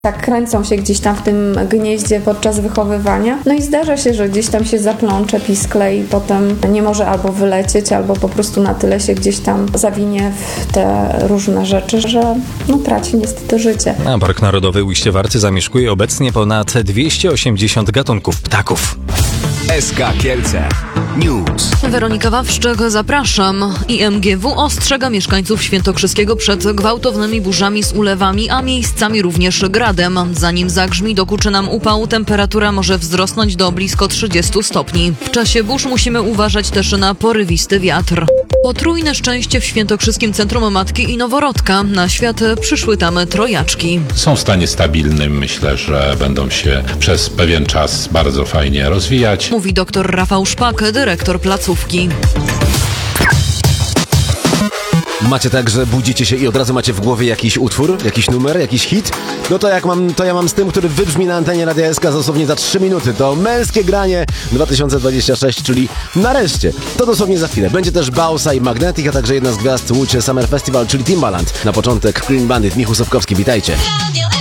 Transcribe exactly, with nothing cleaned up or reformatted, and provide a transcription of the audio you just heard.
Tak kręcą się gdzieś tam w tym gnieździe podczas wychowywania. No i zdarza się, że gdzieś tam się zaplącze, piskle i potem nie może albo wylecieć, albo po prostu na tyle się gdzieś tam zawinie w te różne rzeczy, że no, traci niestety życie. A Park Narodowy Ujście-Warty zamieszkuje obecnie ponad dwieście osiemdziesiąt gatunków ptaków. S K Kielce News. Weronika Wawszczyk, zapraszam. I M G W ostrzega mieszkańców Świętokrzyskiego przed gwałtownymi burzami z ulewami, a miejscami również gradem. Zanim zagrzmi, dokuczy nam upał, temperatura może wzrosnąć do blisko trzydziestu stopni. W czasie burz musimy uważać też na porywisty wiatr. Potrójne szczęście w Świętokrzyskim Centrum Matki i Noworodka. Na świat przyszły tam trojaczki. Są w stanie stabilnym. Myślę, że będą się przez pewien czas bardzo fajnie rozwijać. Mówi dr Rafał Szpak, dyrektor placówki. Macie tak, że budzicie się i od razu macie w głowie jakiś utwór, jakiś numer, jakiś hit? No to jak mam, to ja mam z tym, który wybrzmi na antenie Radia S K dosłownie za trzy minuty. To Męskie Granie dwa tysiące dwudziesty szósty, czyli nareszcie. To dosłownie za chwilę. Będzie też Bausa i Magnetic, a także jedna z gwiazd Łódź Summer Festival, czyli Timbaland. Na początek Green Bandit, Michał Sobkowski, witajcie.